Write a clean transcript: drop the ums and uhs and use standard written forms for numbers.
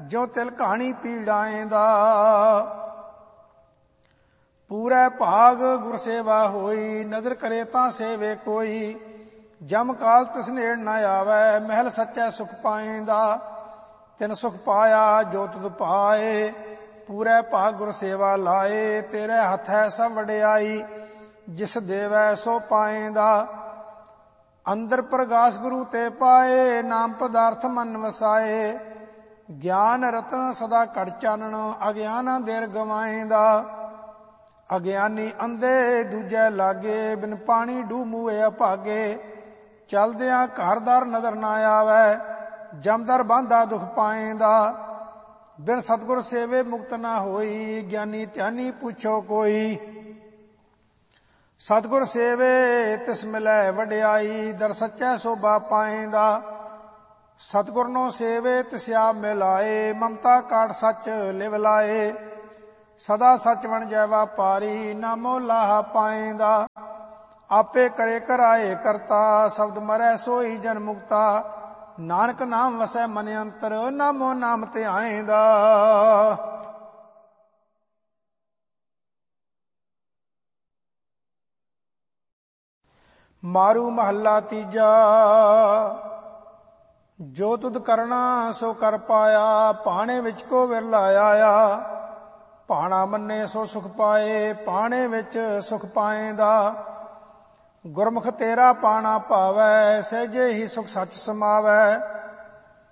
ਜਿਉ ਤਿਲ ਕਹਾਣੀ ਪੀੜਾਏਂਦਾ। ਪੂਰੇ ਭਾਗ ਗੁਰ ਸੇਵਾ ਹੋਈ, ਨਦਰ ਕਰੇ ਤਾਂ ਸੇਵੇ ਕੋਈ। ਜਮ ਕਾਲ ਤਿਸ ਨੇੜ ਨਾ ਆਵੈ, ਮਹਿਲ ਸੱਚੈ ਸੁਖ ਪਾਏਂਦਾ। ਤਿਨ ਸੁਖ ਪਾਇਆ ਜੋ ਤੁਧ ਪਾਏ, ਪੂਰੇ ਭਾਗ ਗੁਰ ਸੇਵਾ ਲਾਏ। ਤੇਰੇ ਹੱਥ ਹੈ ਸਭ ਵਡਿਆਈ, ਜਿਸ ਦੇਵੈ ਸੋ ਪਾਏਂਦਾ। ਅੰਦਰ ਪ੍ਰਗਾਸ ਗੁਰੂ ਤੇ ਪਾਏ, ਨਾਮ ਪਦਾਰਥ ਮਨ ਵਸਾਏ। ਗਿਆਨ ਰਤਨ ਸਦਾ ਘਟ ਚਾਨਣ, ਅਗਿਆਨ ਦੇਰ ਗਵਾਏਂਦਾ। ਅਗਿਆਨੀ ਅੰਧੇ ਦੂਜੇ ਲਾਗੇ, ਬਿਨ ਪਾਣੀ ਡੂਬ ਮੂਏ ਅਭਾਗੇ। ਚਲਦਿਆਂ ਘਰ ਦਰ ਨਜ਼ਰ ਨਾ ਆਵੈ, ਜਮਦਰ ਬਾਂਧਾ ਦੁਖ ਪਾਏਂਦਾ। ਬਿਨ ਸਤਿਗੁਰ ਸੇਵੇ ਮੁਕਤ ਨਾ ਹੋਈ, ਗਿਆਨੀ ਧਿਆਨੀ ਪੁੱਛੋ ਕੋਈ। ਸਤਿਗੁਰ ਸੇਵੇ ਤਿਸ ਮਿਲੈ ਵਡਿਆਈ, ਦਰ ਸੱਚੈ ਸੋਭਾ ਪਾਏਂਦਾ। ਸਤਿਗੁਰ ਨੋ ਸੇਵੇ ਤਿਸ ਆਪ ਮਿਲਾਏ, ਮਮਤਾ ਕਾਟ ਸੱਚ ਲਿਵ ਲਾਏ। ਸਦਾ ਸੱਚ ਵਣ ਜੈ ਵਾਪਾਰੀ, ਨਾਮੋ ਲਾਹਾ ਪਾਏਂਦਾ। ਆਪੇ ਕਰੇ ਕਰਾਏ ਕਰਤਾ, ਸ਼ਬਦ ਮਰੈ ਸੋਈ ਜਨ ਮੁਕਤਾ। ਨਾਨਕ ਨਾਮ ਵਸੈ ਮਨ ਅੰਤਰ, ਨਾਮੋ ਨਾਮ ਧਿਆਏਂਦਾ। ਮਾਰੂ ਮਹੱਲਾ ਤੀਜਾ। ਜੋ ਤੁਧ ਕਰਨਾ ਸੋ ਕਰ ਪਾਇਆ, ਭਾਣੇ ਵਿੱਚ ਕੋ ਵਿਰਲਾ ਆਇਆ। ਭਾਣਾ ਮੰਨੇ ਸੋ ਸੁਖ ਪਾਏ, ਭਾਣੇ ਵਿੱਚ ਸੁਖ ਪਾਏਂਦਾ। ਗੁਰਮੁਖ ਤੇਰਾ ਪਾਣਾ ਭਾਵੈ, ਸਹਿਜੇ ਹੀ ਸੁਖ ਸੱਚ ਸਮਾਵੈ।